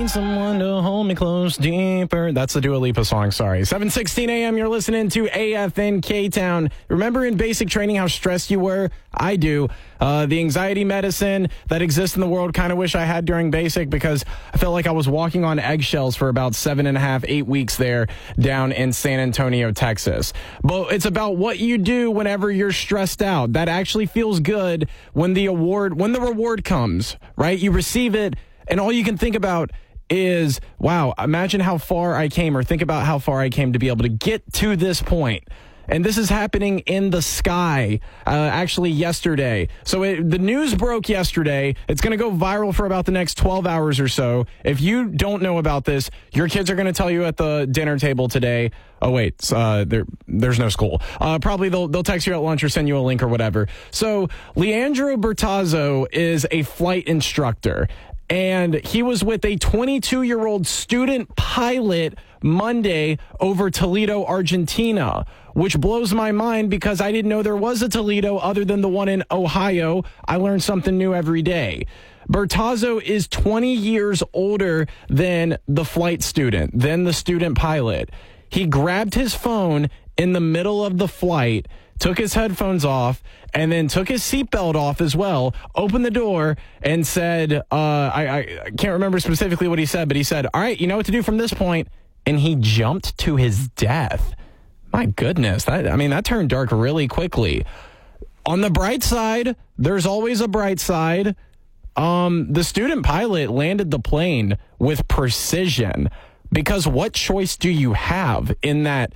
need someone to hold me close deeper. That's the Dua Lipa song, sorry. 7:16 a.m., you're listening to AFN K-Town. Remember in basic training how stressed you were? I do. The anxiety medicine that exists in the world, kind of wish I had during basic, because I felt like I was walking on eggshells for about 7.5, 8 weeks there down in San Antonio, Texas. But it's about what you do whenever you're stressed out. That actually feels good when the reward comes, right? You receive it, and all you can think about is, wow, imagine how far I came, or think about how far I came to be able to get to this point. And this is happening in the sky, actually yesterday. So the news broke yesterday. It's going to go viral for about the next 12 hours or so. If you don't know about this, your kids are going to tell you at the dinner table today. Oh, wait, there's no school. Probably they'll text you at lunch or send you a link or whatever. So Leandro Bertazzo is a flight instructor, and he was with a 22-year-old student pilot Monday over Toledo, Argentina, which blows my mind because I didn't know there was a Toledo other than the one in Ohio. I learn something new every day. Bertazzo is 20 years older than the flight student, than the student pilot. He grabbed his phone in the middle of the flight, took his headphones off, and then took his seatbelt off as well, opened the door, and said, I can't remember specifically what he said, but he said, all right, you know what to do from this point, and he jumped to his death. My goodness, that turned dark really quickly. On the bright side, there's always a bright side. The student pilot landed the plane with precision, because what choice do you have in that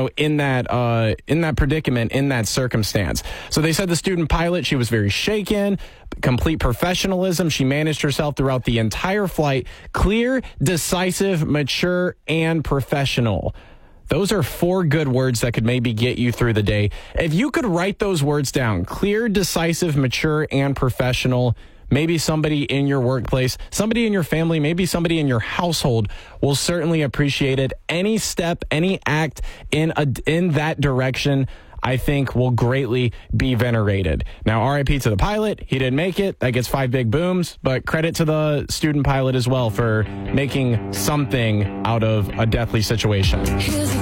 predicament, in that circumstance? So they said the student pilot, she was very shaken, complete professionalism. She managed herself throughout the entire flight. Clear, decisive, mature, and professional. Those are 4 good words that could maybe get you through the day. If you could write those words down, clear, decisive, mature, and professional, maybe somebody in your workplace, somebody in your family, maybe somebody in your household will certainly appreciate it. Any step, any act in that direction, I think will greatly be venerated. Now, RIP to the pilot. He didn't make it. That gets 5 big booms, but credit to the student pilot as well for making something out of a deathly situation.